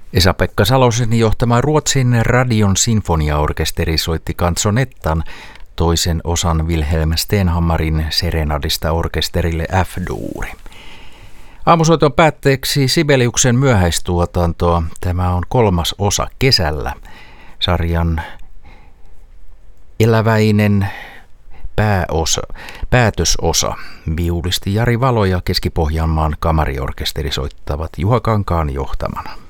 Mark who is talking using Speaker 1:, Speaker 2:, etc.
Speaker 1: Esa-Pekka Salosen johtama Ruotsin radion sinfoniaorkesteri soitti Canzonettan, toisen osan Wilhelm Stenhammarin Serenadista orkesterille F-duuri. Aamusoiton päätteeksi Sibeliuksen myöhäistuotantoa. Tämä on 3. osa kesällä. Sarjan eläväinen päätösosa. Viulisti Jari Valo ja Keski-Pohjanmaan kamariorkesteri soittavat Juha Kankaan johtamana.